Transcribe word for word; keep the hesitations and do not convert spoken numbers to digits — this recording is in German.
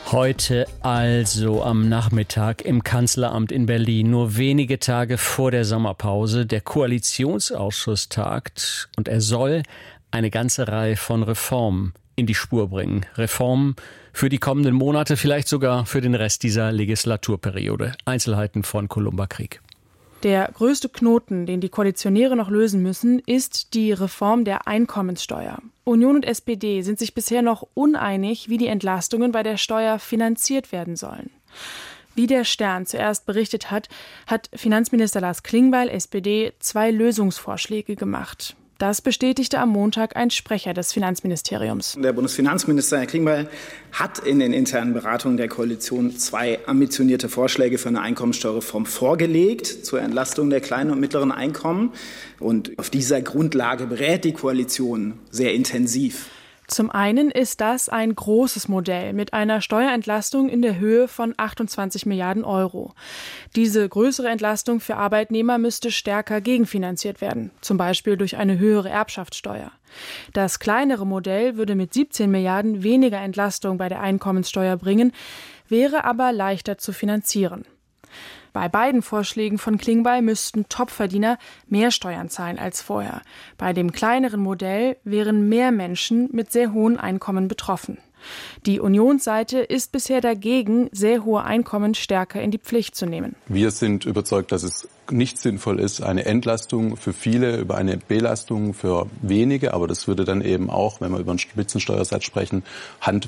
Heute also am Nachmittag im Kanzleramt in Berlin, nur wenige Tage vor der Sommerpause. Der Koalitionsausschuss tagt und er soll eine ganze Reihe von Reformen in die Spur bringen. Reformen für die kommenden Monate, vielleicht sogar für den Rest dieser Legislaturperiode. Einzelheiten von Columba Krieg. Der größte Knoten, den die Koalitionäre noch lösen müssen, ist die Reform der Einkommenssteuer. Union und S P D sind sich bisher noch uneinig, wie die Entlastungen bei der Steuer finanziert werden sollen. Wie der Stern zuerst berichtet hat, hat Finanzminister Lars Klingbeil, S P D, zwei Lösungsvorschläge gemacht. Das bestätigte am Montag ein Sprecher des Finanzministeriums. Der Bundesfinanzminister, Herr Klingbeil, hat in den internen Beratungen der Koalition zwei ambitionierte Vorschläge für eine Einkommensteuerreform vorgelegt zur Entlastung der kleinen und mittleren Einkommen. Und auf dieser Grundlage berät die Koalition sehr intensiv. Zum einen ist das ein großes Modell mit einer Steuerentlastung in der Höhe von achtundzwanzig Milliarden Euro. Diese größere Entlastung für Arbeitnehmer müsste stärker gegenfinanziert werden, zum Beispiel durch eine höhere Erbschaftssteuer. Das kleinere Modell würde mit siebzehn Milliarden weniger Entlastung bei der Einkommenssteuer bringen, wäre aber leichter zu finanzieren. Bei beiden Vorschlägen von Klingbeil müssten Topverdiener mehr Steuern zahlen als vorher. Bei dem kleineren Modell wären mehr Menschen mit sehr hohen Einkommen betroffen. Die Unionsseite ist bisher dagegen, sehr hohe Einkommen stärker in die Pflicht zu nehmen. Wir sind überzeugt, dass es nicht sinnvoll ist, eine Entlastung für viele über eine Belastung für wenige. Aber das würde dann eben auch, wenn wir über einen Spitzensteuersatz sprechen, Handwerk